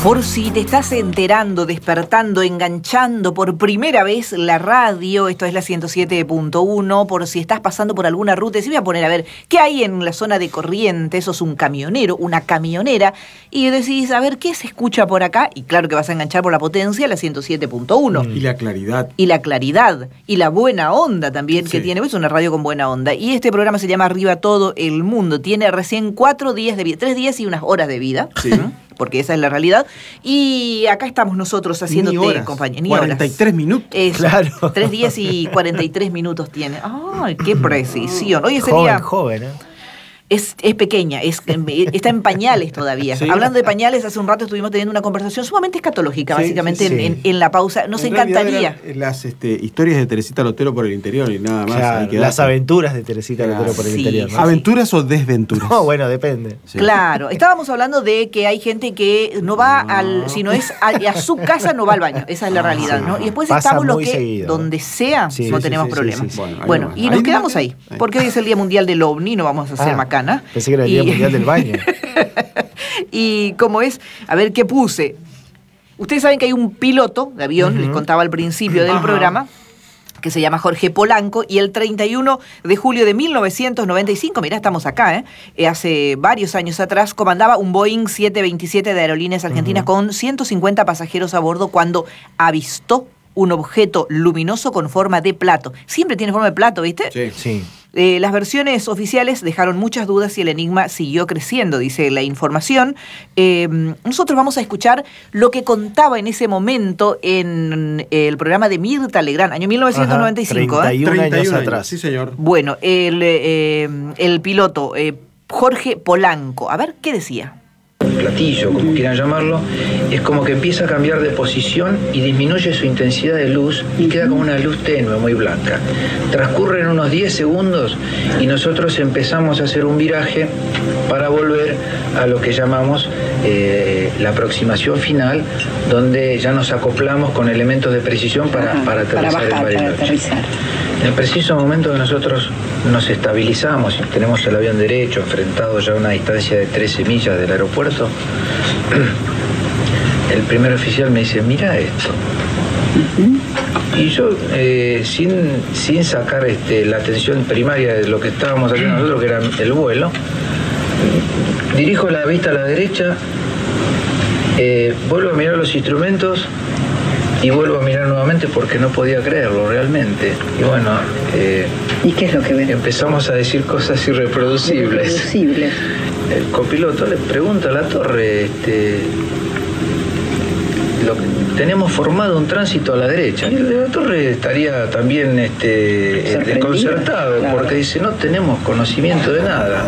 Por si te estás enterando, despertando, enganchando por primera vez la radio, esto es la 107.1, por si estás pasando por alguna ruta, y voy a poner a ver qué hay en la zona de Corrientes, sos un camionero, una camionera, y decís, a ver, ¿qué se escucha por acá? Y claro que vas a enganchar por la potencia, la 107.1. Y la claridad. Y la claridad, y la buena onda también que Sí. tiene, es una radio con buena onda. Y este programa se llama Arriba Todo el Mundo, tiene recién 4 días de vida, 3 días y unas horas de vida. Sí. Porque esa es la realidad. Y acá estamos nosotros haciéndote compañía. Ni 43 horas. minutos. Eso, Claro. 3 días y 43 minutos tiene. ¡Ay, qué precisión! Hoy sería... Joven, ¿eh? Es pequeña, está en pañales todavía. Sí. Hablando de pañales, hace un rato estuvimos teniendo una conversación sumamente escatológica, Sí, básicamente, sí. En la pausa. Nos En encantaría. realidad eran las historias de Teresita Lotero por el interior y nada más. Claro, Ahí quedaste. las aventuras de Teresita Claro. Lotero por el Sí, interior, ¿no? ¿Aventuras o desventuras? No, bueno, depende. Sí. Claro, estábamos hablando de que hay gente que no va si no es a su casa, no va al baño. Esa es la realidad, sí. ¿no? Y después Pasa estamos los muy que, seguido, donde sea, Sí, no sí, tenemos sí, problemas. sí, sí. Bueno, Ahí y va. nos Ahí quedamos va. ahí, porque hoy es el Día Mundial del OVNI, no vamos a hacer macana. Pensé que era el Día Mundial del Baño. Y como es, a ver qué puse. Ustedes saben que hay un piloto de avión, les contaba al principio del programa, que se llama Jorge Polanco, y el 31 de julio de 1995, mirá, estamos acá, hace varios años atrás, comandaba un Boeing 727 de Aerolíneas Argentinas con 150 pasajeros a bordo cuando avistó un objeto luminoso con forma de plato. Siempre tiene forma de plato, ¿viste? Sí. Sí. Las versiones oficiales dejaron muchas dudas y el enigma siguió creciendo, dice la información. Nosotros vamos a escuchar lo que contaba en ese momento en el programa de Mirta Legrand, año 1995. Ajá, 31 años 31 atrás. Sí, señor. Bueno, el piloto Jorge Polanco, a ver, ¿qué decía? Platillo, como quieran llamarlo, es como que empieza a cambiar de posición y disminuye su intensidad de luz y queda como una luz tenue, muy blanca. Transcurren unos 10 segundos y nosotros empezamos a hacer un viraje para volver a lo que llamamos la aproximación final, donde ya nos acoplamos con elementos de precisión para aterrizar en Bariloche. En el preciso momento que nosotros nos estabilizamos y tenemos el avión derecho, enfrentado ya a una distancia de 13 millas del aeropuerto, el primer oficial me dice, mira esto. Y yo, sin sacar la atención primaria de lo que estábamos haciendo nosotros, que era el vuelo, dirijo la vista a la derecha, vuelvo a mirar los instrumentos y vuelvo a mirar nuevamente porque no podía creerlo realmente. Y bueno, ¿Y qué es lo que ven? empezamos a decir cosas irreproducibles. El copiloto le pregunta a la torre, tenemos formado un tránsito a la derecha. Y el de la torre estaría también desconcertado, claro, porque dice, no tenemos conocimiento de nada.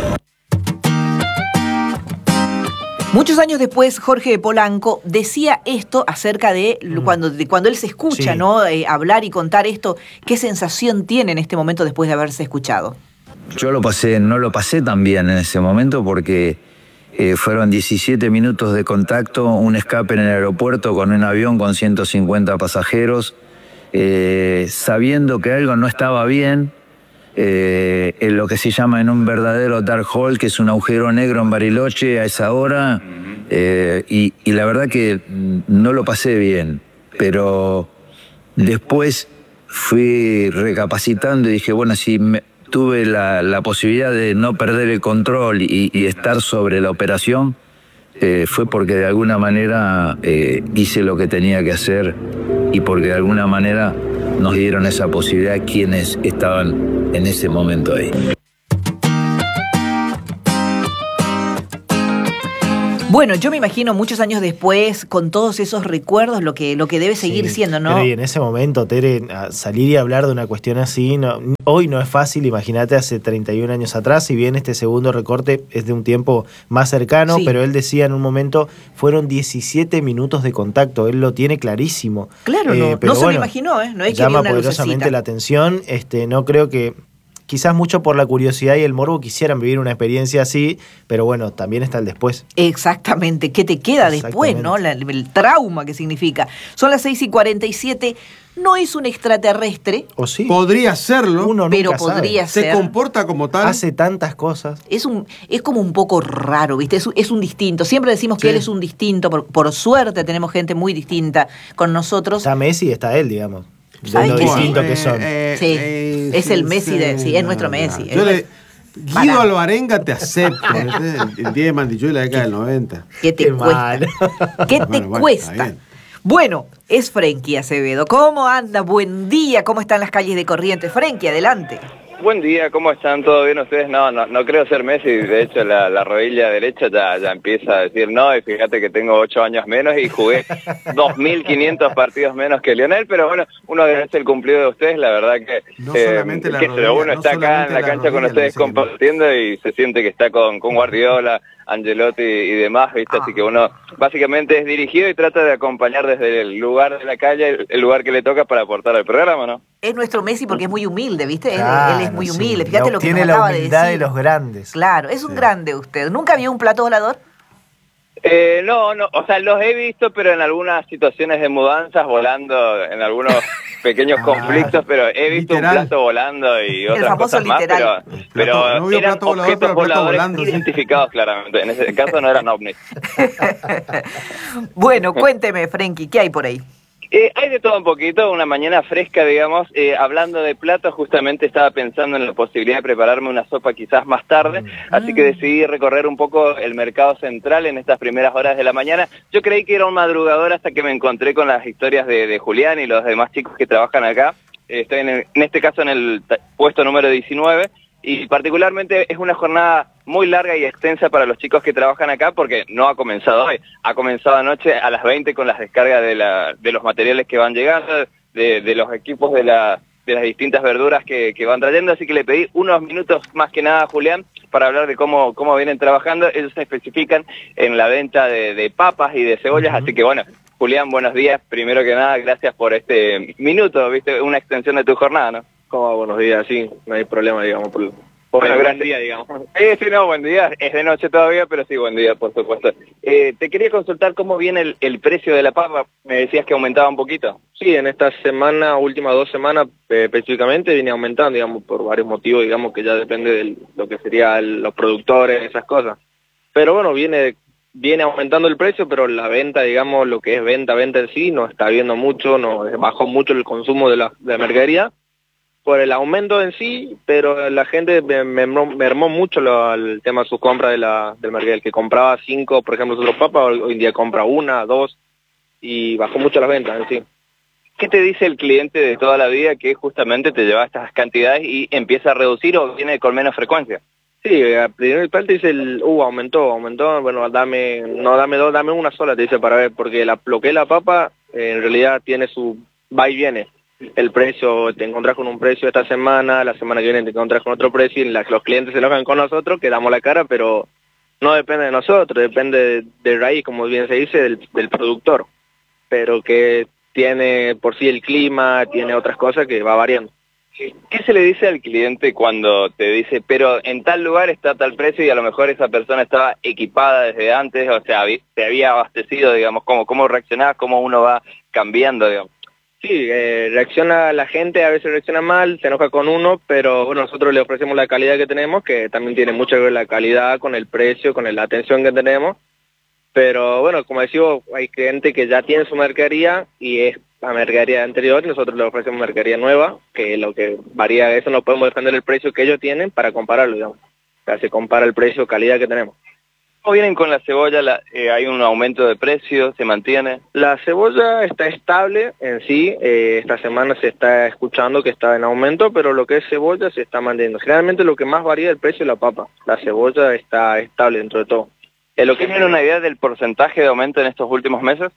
Muchos años después, Jorge Polanco decía esto acerca de cuando él se escucha, Sí. ¿no? Hablar y contar esto. ¿Qué sensación tiene en este momento después de haberse escuchado? Yo no lo pasé tan bien en ese momento porque fueron 17 minutos de contacto, un escape en el aeropuerto con un avión con 150 pasajeros, sabiendo que algo no estaba bien, en lo que se llama en un verdadero dark hole, que es un agujero negro en Bariloche a esa hora, y la verdad que no lo pasé bien, pero después fui recapacitando y dije, bueno, si tuve la posibilidad de no perder el control y estar sobre la operación, fue porque de alguna manera hice lo que tenía que hacer y porque de alguna manera nos dieron esa posibilidad quienes estaban en ese momento ahí. Bueno, yo me imagino muchos años después, con todos esos recuerdos, lo que debe seguir siendo, ¿no? Pero y en ese momento, Tere, salir y hablar de una cuestión así, hoy no es fácil, imagínate hace 31 años atrás, si bien este segundo recorte es de un tiempo más cercano, Sí. pero él decía en un momento, fueron 17 minutos de contacto, él lo tiene clarísimo. Claro, no pero se lo imaginó, ¿eh? No es que había llama una poderosamente lucecita. la atención, no creo que quizás mucho por la curiosidad y el morbo quisieran vivir una experiencia así, pero bueno, también está el después. Exactamente, ¿qué te queda después, no? El trauma que significa. Son las 6:47, no es un extraterrestre. ¿O sí? Podría serlo, Uno pero nunca sabe. podría se ser. comporta como tal. Hace tantas cosas. Es como un poco raro, ¿viste? Es un distinto. Siempre decimos que Sí. él es un distinto. Por suerte tenemos gente muy distinta con nosotros. Está Messi y está él, digamos. De ¿Saben lo que sí? distinto que son. Sí, es el Messi sí, es nuestro Messi. Guido Alvarenga te acepto. El día de Mandillú de la década del 90. ¿Qué te Qué cuesta? mal. ¿Qué te Bueno, está cuesta? bien. Bueno, es Frenkie Acevedo. ¿Cómo anda? Buen día. ¿Cómo están las calles de Corrientes? Frenkie, adelante. Buen día, ¿cómo están? ¿Todo bien ustedes? No creo ser Messi, de hecho la rodilla derecha ya empieza a decir no, y fíjate que tengo 8 años menos y jugué 2.500 partidos menos que Lionel, pero bueno, uno agradece el cumplido de ustedes, la verdad que, No solamente la rodilla, uno no está acá solamente en la la cancha con rodilla, ustedes dice que no. compartiendo y se siente que está con Guardiola, Angelotti y demás, ¿viste? Así que uno básicamente es dirigido y trata de acompañar desde el lugar de la calle, el lugar que le toca para aportar al programa, ¿no? Es nuestro Messi porque es muy humilde, ¿viste? Claro, él es muy sí. humilde. Fíjate lo que tiene nos la acaba de humildad decir. de los grandes. Claro, es un grande usted. ¿Nunca vio un plato volador? No, o sea, los he visto, pero en algunas situaciones de mudanzas, volando, en algunos pequeños conflictos, pero he visto literal. un plato volando y otras famoso cosas más, literal. pero No vio eran plato volador, objetos pero plato voladores volando, sí. identificados claramente. En ese caso no eran ovnis. Bueno, cuénteme, Frenkie, ¿qué hay por ahí? Hay de todo un poquito, una mañana fresca, digamos, hablando de platos, justamente estaba pensando en la posibilidad de prepararme una sopa quizás más tarde, así que decidí recorrer un poco el mercado central en estas primeras horas de la mañana. Yo creí que era un madrugador hasta que me encontré con las historias de Julián y los demás chicos que trabajan acá. Estoy en este caso en el puesto número 19, y particularmente es una jornada muy larga y extensa para los chicos que trabajan acá porque no ha comenzado hoy, ha comenzado anoche a las 20 con las descargas de los materiales que van llegando, de los equipos de las distintas verduras que van trayendo, así que le pedí unos minutos más que nada a Julián para hablar de cómo vienen trabajando. Ellos se especifican en la venta de papas y de cebollas, así que bueno, Julián, buenos días, primero que nada, gracias por este minuto, viste, una extensión de tu jornada, ¿no? ¿Cómo? Buenos días, sí, no hay problema, digamos, por Bueno, buen día, digamos. Sí, no, buen día, es de noche todavía, pero sí, buen día, por supuesto. Te quería consultar cómo viene el precio de la papa, me decías que aumentaba un poquito. Sí, en esta semana, últimas 2 semanas específicamente, viene aumentando, digamos, por varios motivos, digamos, que ya depende de lo que serían los productores, esas cosas. Pero bueno, viene aumentando el precio, pero la venta, digamos, lo que es venta en sí, no está viendo mucho, no bajó mucho el consumo de la mercadería, por el aumento en sí, pero la gente mermó mucho el tema de sus compras del mercado. El que compraba 5, por ejemplo, nosotros papas, hoy en día compra 1, 2, y bajó mucho las ventas en sí. ¿Qué te dice el cliente de toda la vida que justamente te lleva estas cantidades y empieza a reducir o viene con menos frecuencia? Sí, primero el plan te dice, aumentó, bueno, dame 2, dame una sola, te dice, para ver, porque lo que es la papa, en realidad tiene su va y viene. El precio, te encontrás con un precio esta semana, la semana que viene te encontrás con otro precio, y los clientes se enojan con nosotros, que damos la cara, pero no depende de nosotros, depende de raíz, como bien se dice, del productor, pero que tiene por sí el clima, tiene otras cosas que va variando. ¿Qué se le dice al cliente cuando te dice, pero en tal lugar está tal precio y a lo mejor esa persona estaba equipada desde antes, o sea, se había abastecido, digamos, cómo reaccionás, cómo uno va cambiando, digamos? Sí, reacciona la gente, a veces reacciona mal, se enoja con uno, pero bueno, nosotros le ofrecemos la calidad que tenemos, que también tiene mucho que ver la calidad con el precio, con la atención que tenemos, pero bueno, como decimos, hay gente que ya tiene su mercadería y es la mercadería anterior, y nosotros le ofrecemos mercadería nueva, que lo que varía de eso no podemos defender el precio que ellos tienen para compararlo, digamos. O sea, se compara el precio, calidad que tenemos. ¿Cómo vienen con la cebolla? ¿Hay un aumento de precio? ¿Se mantiene? La cebolla está estable en sí, esta semana se está escuchando que está en aumento, pero lo que es cebolla se está manteniendo. Generalmente lo que más varía es el precio de la papa. La cebolla está estable dentro de todo. ¿Lo que tiene una idea del porcentaje de aumento en estos últimos meses?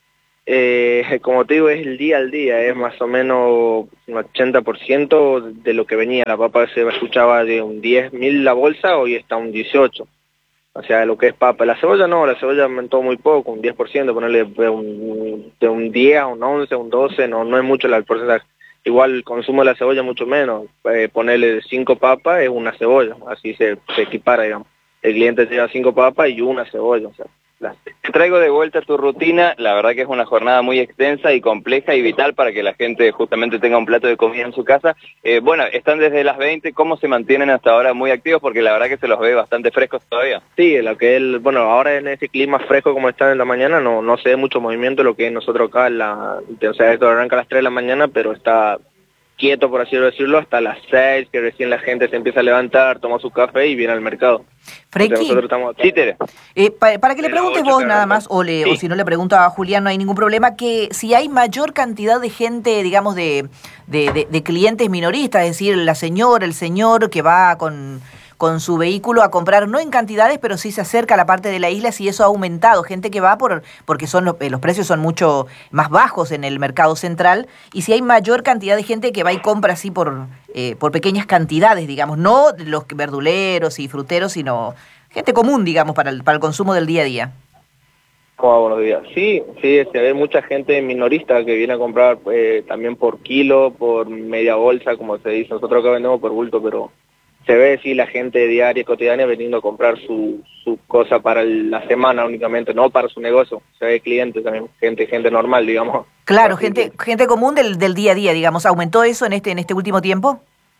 Como te digo, es el día al día, es más o menos un 80% de lo que venía. La papa se escuchaba de un 10.000 la bolsa, hoy está un 18%. O sea, lo que es papa. La cebolla no, la cebolla aumentó muy poco, un 10%, ponerle de un 10 a un 11, un 12, no es mucho el porcentaje. igual el consumo de la cebolla mucho menos. Ponerle 5 papas es una cebolla, así se equipara, digamos. El cliente lleva 5 papas y una cebolla, o sea. Te traigo de vuelta tu rutina, la verdad que es una jornada muy extensa y compleja y vital para que la gente justamente tenga un plato de comida en su casa. Bueno, están desde las 20, ¿cómo se mantienen hasta ahora muy activos? Porque la verdad que se los ve bastante frescos todavía. Sí, bueno, ahora en ese clima fresco como está en la mañana no se ve mucho movimiento, lo que es nosotros acá, o sea, esto arranca a las 3 de la mañana, pero está quieto, por así decirlo, hasta las 6, que recién la gente se empieza a levantar, toma su café y viene al mercado. Frenkie, sí, Tere. Para que le preguntes vos nada más, o si no le pregunto a Julián, no hay ningún problema, que si hay mayor cantidad de gente, digamos, de clientes minoristas, es decir, la señora, el señor que va con su vehículo a comprar, no en cantidades, pero sí se acerca a la parte de la isla, si eso ha aumentado, gente que va porque los precios son mucho más bajos en el mercado central, y si hay mayor cantidad de gente que va y compra así por pequeñas cantidades, digamos, no los verduleros y fruteros, sino gente común, digamos, para el consumo del día a día. Buenos días. Sí, se ve mucha gente minorista que viene a comprar también por kilo, por media bolsa, como se dice. Nosotros acá vendemos por bulto, pero se ve, sí, la gente diaria, cotidiana, veniendo a comprar su cosa para la semana únicamente, no para su negocio. Se ve clientes también, gente normal, digamos. Claro, gente común del día a día, digamos. ¿Aumentó eso en este último tiempo?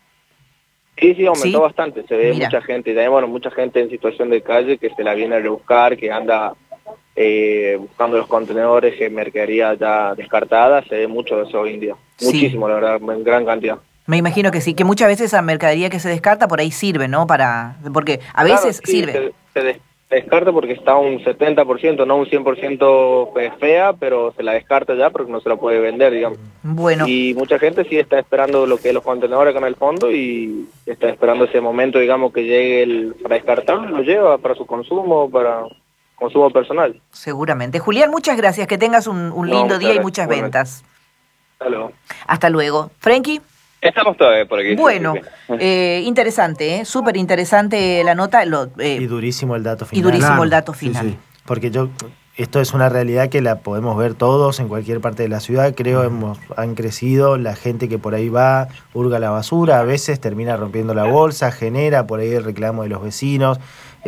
Sí, aumentó bastante. Se ve mucha gente, también, bueno, mucha gente en situación de calle que se la viene a rebuscar, que anda buscando los contenedores, mercadería ya descartada. Se ve mucho de eso hoy en día. Muchísimo, la verdad, en gran cantidad. Me imagino que sí, que muchas veces esa mercadería que se descarta por ahí sirve, ¿no? Porque a veces sirve. Se descarta porque está un 70%, no un 100% fea, pero se la descarta ya porque no se la puede vender, digamos. Bueno. Y mucha gente sí está esperando lo que es los contenedores acá en el fondo y está esperando ese momento, digamos, que llegue para descartar, lo lleva para su consumo, para consumo personal. Seguramente. Julián, muchas gracias, que tengas un lindo día y muchas ventas. Hasta luego. Hasta luego. Frenkie. Estamos todavía por aquí. Bueno, interesante, súper interesante la nota. Y durísimo el dato final. Y durísimo el dato final. Sí. Porque esto es una realidad que la podemos ver todos en cualquier parte de la ciudad. Creo han crecido la gente que por ahí va, hurga la basura, a veces termina rompiendo la bolsa, genera por ahí el reclamo de los vecinos,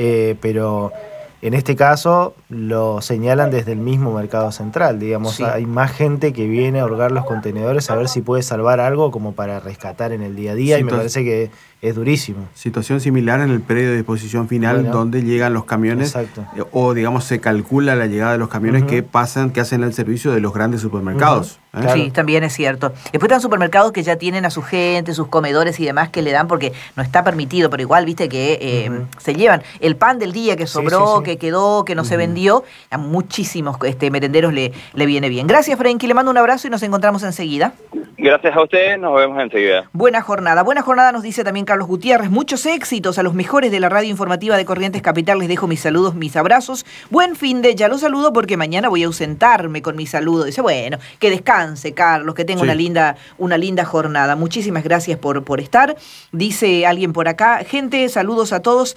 pero en este caso lo señalan desde el mismo mercado central, digamos, sí. Hay más gente que viene a hurgar los contenedores a ver si puede salvar algo como para rescatar en el día a día, y me parece que es durísimo. Situación similar en el predio de disposición final, donde llegan los camiones, o digamos se calcula la llegada de los camiones que hacen el servicio de los grandes supermercados. Claro. Sí, también es cierto. Después están supermercados que ya tienen a su gente, sus comedores y demás que le dan porque no está permitido, pero igual viste que se llevan el pan del día que sobró, que quedó, que no se vendió, a muchísimos merenderos le viene bien. Gracias, Frenkie, le mando un abrazo y nos encontramos enseguida. Gracias a ustedes, nos vemos enseguida. Buena jornada nos dice también Carlos Gutiérrez. Muchos éxitos a los mejores de la radio informativa de Corrientes Capital. Les dejo mis saludos, mis abrazos. Buen fin de, ya los saludo porque mañana voy a ausentarme con mi saludo. Dice, bueno, que descanse, Carlos, que tenga una linda jornada. Muchísimas gracias por estar. Dice alguien por acá, gente, saludos a todos.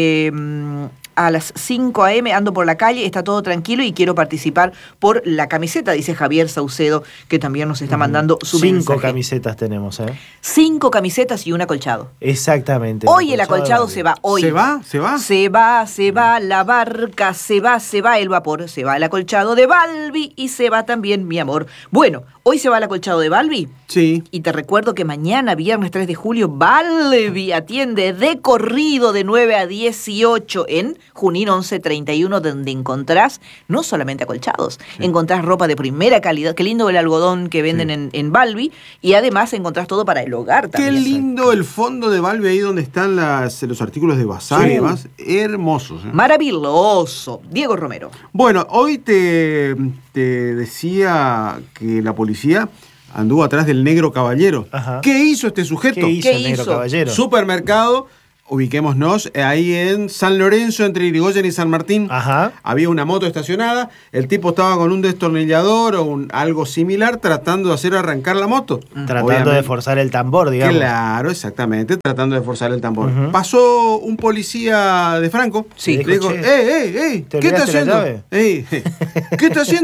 A las 5 a.m. ando por la calle, está todo tranquilo y quiero participar por la camiseta, dice Javier Saucedo, que también nos está mandando su mensaje. 5 camisetas tenemos, 5 camisetas y un acolchado. Exactamente. Hoy el acolchado se va, hoy. ¿Se va? Se va la barca, se va el vapor, se va el acolchado de Balbi y se va también mi amor. Bueno, hoy se va el acolchado de Balbi. Sí. Y te recuerdo que mañana, viernes 3 de julio, Balbi atiende de corrido de 9 a 18 en Junín 1131, donde encontrás no solamente acolchados, encontrás ropa de primera calidad, qué lindo el algodón que venden en Balbi, y además encontrás todo para el hogar también. Qué lindo el fondo de Balbi, ahí donde están los artículos de bazar y demás, hermosos. Maravilloso. Diego Romero. Bueno, hoy te decía que la policía anduvo atrás del negro caballero. Ajá. ¿Qué hizo este sujeto? ¿Qué hizo el negro caballero? Supermercado, ubiquémonos, ahí en San Lorenzo, entre Irigoyen y San Martín. Ajá. Había una moto estacionada, el tipo estaba con un destornillador o algo similar tratando de hacer arrancar la moto. Tratando de forzar el tambor, digamos. Claro, exactamente, tratando de forzar el tambor. Pasó un policía de Franco, sí, le dijo, ¿qué está haciendo? ¿Qué está haciendo?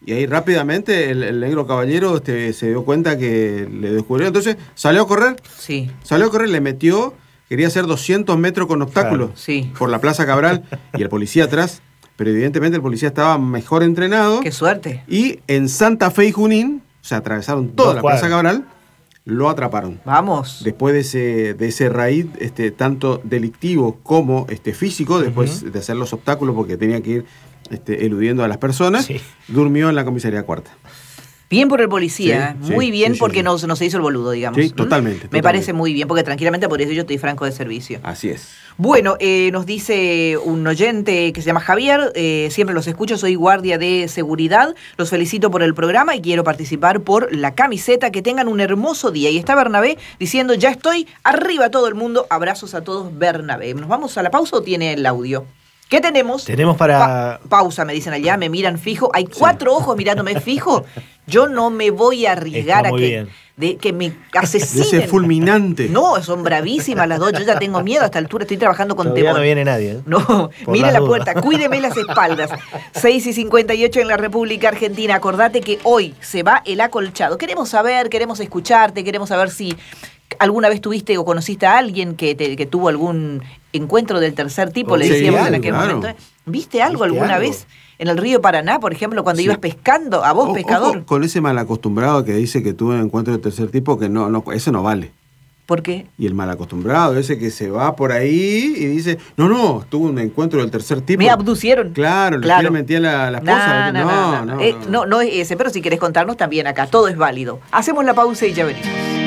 Y ahí rápidamente el negro caballero se dio cuenta que le descubrió. Entonces salió a correr. Sí. Salió a correr, le metió, quería hacer 200 metros con obstáculos por la Plaza Cabral y el policía atrás. Pero evidentemente el policía estaba mejor entrenado. ¡Qué suerte! Y en Santa Fe y Junín, o sea, atravesaron toda la Plaza Cabral, lo atraparon. Vamos. Después de ese raid, tanto delictivo como físico, después de hacer los obstáculos porque tenía que ir eludiendo a las personas, durmió en la comisaría cuarta. Bien por el policía, muy bien porque no se hizo el boludo, digamos. Sí, totalmente. Me parece muy bien, porque tranquilamente por eso yo estoy franco de servicio. Así es. Bueno, nos dice un oyente que se llama Javier, siempre los escucho, soy guardia de seguridad, los felicito por el programa y quiero participar por la camiseta, que tengan un hermoso día. Y está Bernabé diciendo, ya estoy, arriba todo el mundo, abrazos a todos, Bernabé. ¿Nos vamos a la pausa o tiene el audio? ¿Qué tenemos? Tenemos para... pausa, me dicen allá, me miran fijo. Hay 4 ojos mirándome fijo. Yo no me voy a arriesgar a que me asesinen. Ese fulminante. No, son bravísimas las dos. Yo ya tengo miedo a esta altura. Estoy trabajando con temor. No viene nadie. No, mire la puerta. Cuídeme las espaldas. 6:58 en la República Argentina. Acordate que hoy se va el acolchado. Queremos saber, queremos escucharte, queremos saber si... ¿Alguna vez tuviste o conociste a alguien que tuvo algún encuentro del tercer tipo? Le decíamos en aquel momento. ¿Viste algo alguna vez en el río Paraná, por ejemplo, cuando ibas pescando? A vos, pescador. Ojo con ese malacostumbrado que dice que tuvo un encuentro del tercer tipo, que no, eso no vale. ¿Por qué? Y el malacostumbrado, ese que se va por ahí y dice, no, tuvo un encuentro del tercer tipo. Me abducieron. Claro, le quiere mentir a la esposa. No es ese, pero si querés contarnos también acá, todo es válido. Hacemos la pausa y ya venimos.